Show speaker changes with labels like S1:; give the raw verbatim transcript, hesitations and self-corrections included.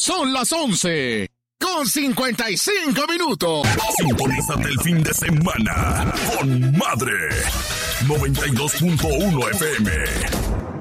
S1: Son las once con cincuenta y cinco minutos.
S2: Sintonízate el fin de semana con Madre noventa y dos punto uno F M.